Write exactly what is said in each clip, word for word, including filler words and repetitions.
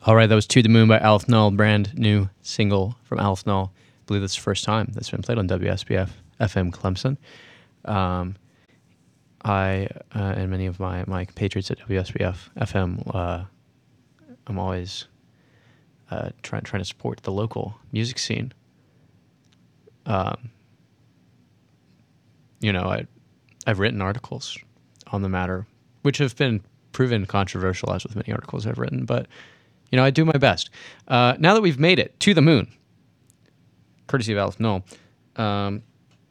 All right, that was To the Moon by Aleph Null, brand new single from Aleph Null. I believe that's the first time that's been played on W S B F F M Clemson. Um, I uh, and many of my, my compatriots at W S B F F M, uh, I'm always uh, trying trying to support the local music scene. Um, you know, I, I've written articles on the matter, which have been proven controversial, as with many articles I've written, but you know, I do my best. Uh, now that we've made it to the moon, courtesy of Aleph Null, um,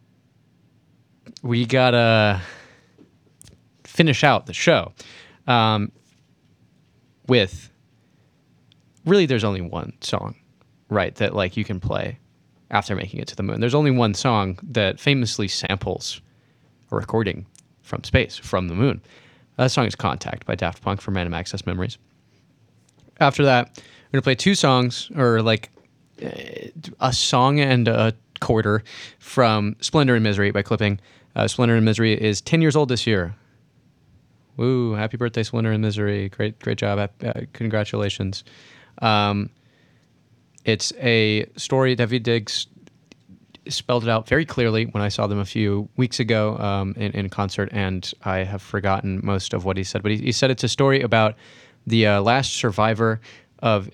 we gotta finish out the show um, with, really, there's only one song, right, that like you can play after making it to the moon. There's only one song that famously samples a recording from space, from the moon. That song is Contact by Daft Punk from Random Access Memories. After that, we're going to play two songs, or like a song and a quarter from Splendor and Misery by Clipping. Uh, Splendor and Misery is ten years old this year. Woo, happy birthday, Splendor and Misery. Great great job. Uh, congratulations. Um, it's a story. David Diggs spelled it out very clearly when I saw them a few weeks ago um, in, in concert, and I have forgotten most of what he said. But he, he said it's a story about the uh, last survivor of